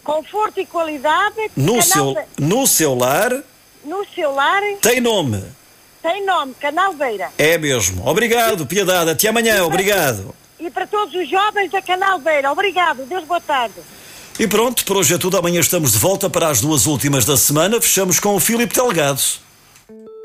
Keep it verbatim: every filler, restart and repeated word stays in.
Conforto e qualidade. No Canal seu, Be- no seu lar no seu lar tem nome. tem nome, Canal Beira. É mesmo. Obrigado, Piedade. Até amanhã. Obrigado. E para todos os jovens da Canal Beira. Obrigado. Deus, boa tarde. E pronto, por hoje é tudo. Amanhã estamos de volta para as duas últimas da semana. Fechamos com o Filipe Delgado.